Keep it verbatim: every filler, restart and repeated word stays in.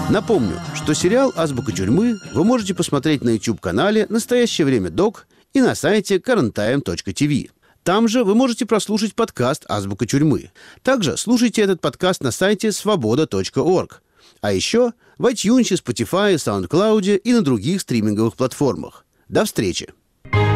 Напомню, что сериал «Азбука тюрьмы» вы можете посмотреть на YouTube-канале «Настоящее время док» и на сайте current time точка ти ви. Там же вы можете прослушать подкаст «Азбука тюрьмы». Также слушайте этот подкаст на сайте свобода точка орг. А еще в iTunes, Spotify, SoundCloud и на других стриминговых платформах. До встречи!